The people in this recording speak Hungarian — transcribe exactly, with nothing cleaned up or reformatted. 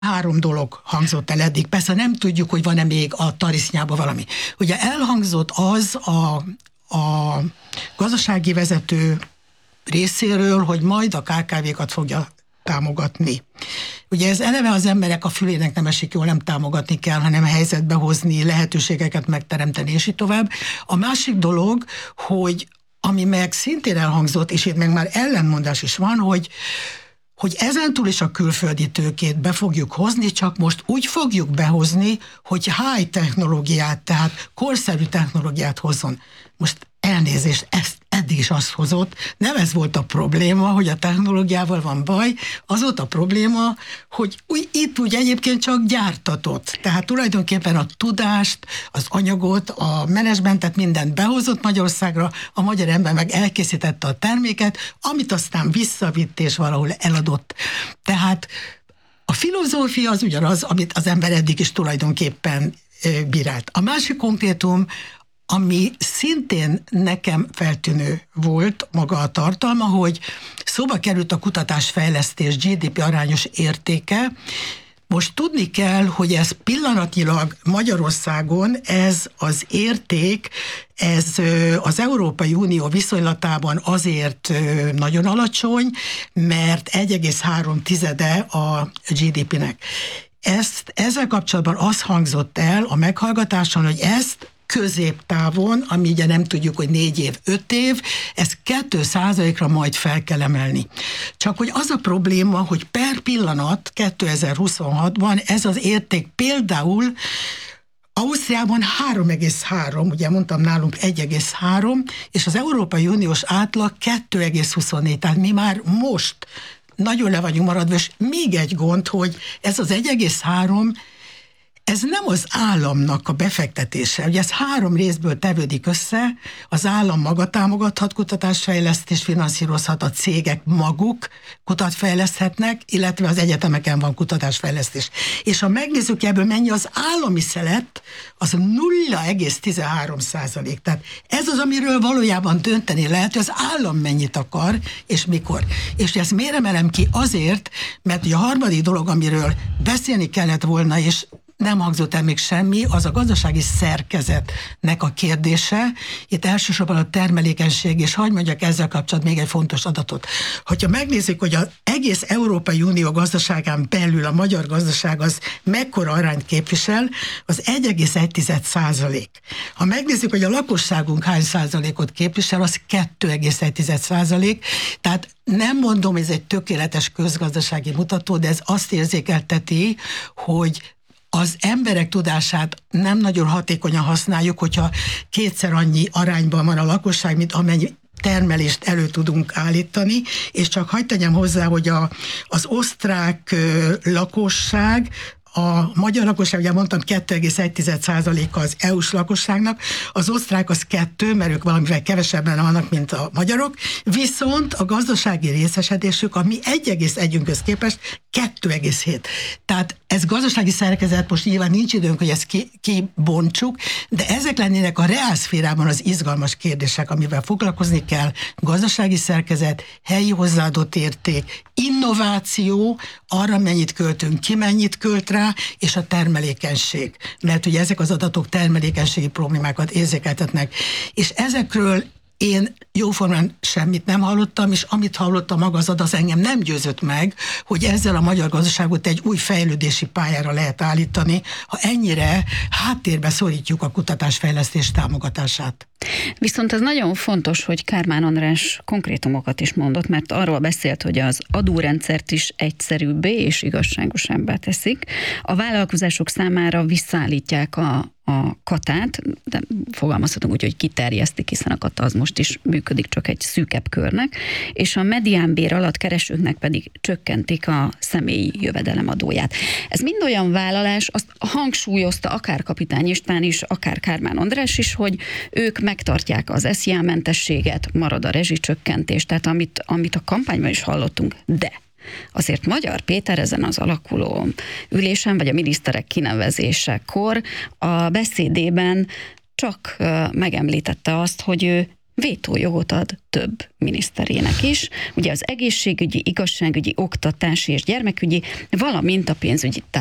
Három dolog hangzott el eddig. Persze nem tudjuk, hogy van-e még a tarisznyában valami. Ugye elhangzott az a, a gazdasági vezető részéről, hogy majd a ká ká vé-kat fogja támogatni. Ugye ez eleve az emberek a fülének nem esik jól, nem támogatni kell, hanem helyzetbe hozni, lehetőségeket megteremteni, és így tovább. A másik dolog, hogy ami meg szintén elhangzott, és itt meg már ellenmondás is van, hogy hogy ezentúl is a külföldi tőkét be fogjuk hozni, csak most úgy fogjuk behozni, hogy high technológiát, tehát korszerű technológiát hozzon. Most elnézést, ezt eddig is azt hozott. Nem ez volt a probléma, hogy a technológiával van baj, az volt a probléma, hogy úgy, itt úgy egyébként csak gyártatott. Tehát tulajdonképpen a tudást, az anyagot, a menedzsmentet, mindent behozott Magyarországra, a magyar ember meg elkészítette a terméket, amit aztán visszavitt és valahol eladott. Tehát a filozófia az ugyanaz, amit az ember eddig is tulajdonképpen bírált. A másik konkrétum, ami szintén nekem feltűnő volt maga a tartalma, hogy szóba került a kutatásfejlesztés gé dé pé arányos értéke. Most tudni kell, hogy ez pillanatnyilag Magyarországon ez az érték, ez az Európai Unió viszonylatában azért nagyon alacsony, mert egy egész három tizede a gé dé pének. Ezt, ezzel kapcsolatban az hangzott el a meghallgatáson, hogy ezt középtávon, ami ugye nem tudjuk, hogy négy év, öt év, ez két százalékra majd fel kell emelni. Csak hogy az a probléma, hogy per pillanat kétezer-huszonhatban ez az érték például Ausztriában három egész három, ugye mondtam nálunk egy egész három, és az Európai Uniós átlag kettő egész huszonnégy, tehát mi már most nagyon le vagyunk maradva, és még egy gond, hogy ez az egy egész három, ez nem az államnak a befektetése. Ugye ez három részből tevődik össze, az állam maga támogathat kutatásfejlesztést, finanszírozhat, a cégek maguk kutatfejleszthetnek, illetve az egyetemeken van kutatásfejlesztés. És ha megnézzük, ebből mennyi az állami szelet, az nulla egész tizenhárom százalék. Tehát ez az, amiről valójában dönteni lehet, hogy az állam mennyit akar, és mikor. És ezt miért emelem ki? Azért, mert ugye a harmadik dolog, amiről beszélni kellett volna, és nem hangzott el még semmi, az a gazdasági szerkezetnek a kérdése. Itt elsősorban a termelékenység, és hadd mondjak ezzel kapcsolatban még egy fontos adatot. Hogyha megnézzük, hogy az egész Európai Unió gazdaságán belül a magyar gazdaság az mekkora arányt képvisel, az egy egész egy százalék. Ha megnézzük, hogy a lakosságunk hány százalékot képvisel, az kettő egész egy százalék. Tehát nem mondom, ez egy tökéletes közgazdasági mutató, de ez azt érzékelteti, hogy az emberek tudását nem nagyon hatékonyan használjuk, hogyha kétszer annyi arányban van a lakosság, mint amennyi termelést elő tudunk állítani, és csak hagyd tegyem hozzá, hogy a, az osztrák ö, lakosság, a magyar lakosság, ugye mondtam, kettő egész egy százaléka az é u-s lakosságnak, az osztrák az kettő, mert ők valamivel kevesebben vannak, mint a magyarok, viszont a gazdasági részesedésük a mi egy egész együnkhöz képest kettő egész hét. Tehát ez gazdasági szerkezet, most nyilván nincs időnk, hogy ezt kibontsuk, ki de ezek lennének a reálszférában az izgalmas kérdések, amivel foglalkozni kell. Gazdasági szerkezet, helyi hozzáadott érték, innováció, arra mennyit költünk, ki mennyit költ rá, és a termelékenység. Mert ugye ezek az adatok termelékenységi problémákat érzékeltetnek. És ezekről én jóformán semmit nem hallottam, és amit hallottam maga az adat, az engem nem győzött meg, hogy ezzel a magyar gazdaságot egy új fejlődési pályára lehet állítani, ha ennyire háttérbe szorítjuk a kutatásfejlesztés támogatását. Viszont ez nagyon fontos, hogy Kármán András konkrétumokat is mondott, mert arról beszélt, hogy az adórendszert is egyszerűbbé és igazságosabbá teszik. A vállalkozások számára visszaállítják a a katát, de fogalmazhatunk úgy, hogy kiterjesztik, hiszen a kata az most is működik, csak egy szűkebb körnek, és a mediánbér alatt keresőknek pedig csökkentik a személyi jövedelemadóját. Ez mind olyan vállalás, azt hangsúlyozta akár Kapitány István is, akár Kármán András is, hogy ők megtartják az es zé á mentességet, marad a rezsicsökkentés, tehát amit, amit a kampányban is hallottunk, de azért Magyar Péter ezen az alakuló ülésen, vagy a miniszterek kinevezésekor a beszédében csak megemlítette azt, hogy ő vétójogot ad több miniszterének is. Ugye az egészségügyi, igazságügyi, oktatási és gyermekügyi, valamint a pénzügyi